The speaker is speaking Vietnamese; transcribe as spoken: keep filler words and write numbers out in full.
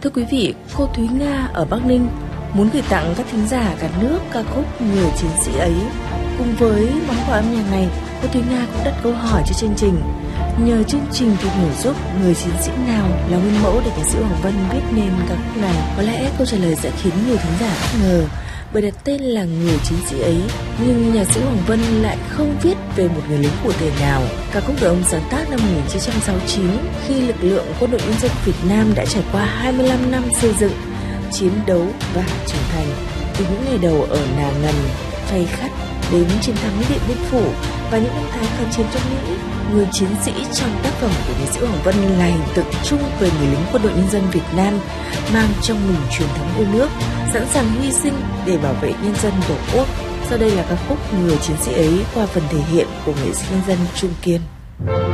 Thưa quý vị, cô Thúy Nga ở Bắc Ninh muốn gửi tặng các thính giả cả nước ca khúc Người Chiến Sĩ Ấy. Cùng với món quà âm nhạc này, cô Thúy Nga cũng đặt câu hỏi cho chương trình. Nhờ chương trình tìm hiểu giúp người chiến sĩ nào là nguyên mẫu để ca sĩ Hoàng Vân viết nên ca khúc này. Có lẽ câu trả lời sẽ khiến nhiều thính giả bất ngờ, bởi đặt tên là Người Chiến Sĩ Ấy, nhưng nhạc sĩ Hoàng Vân lại không viết về một người lính cụ thể nào. Ca khúc được ông sáng tác năm một nghìn chín trăm sáu mươi chín khi lực lượng quân đội nhân dân Việt Nam đã trải qua hai mươi lăm năm xây dựng, chiến đấu và trưởng thành. Từ những ngày đầu ở Nà Ngần, Phay Khắt đến chiến thắng Điện Biên Phủ và những năm tháng kháng chiến chống Mỹ, người chiến sĩ trong tác phẩm của nghệ sĩ Hoàng Vân là hình tượng chung về người lính quân đội nhân dân Việt Nam, mang trong mình truyền thống yêu nước, sẵn sàng hy sinh để bảo vệ nhân dân Tổ quốc. Sau đây là ca khúc Người Chiến Sĩ Ấy qua phần thể hiện của nghệ sĩ nhân dân Trung Kiên.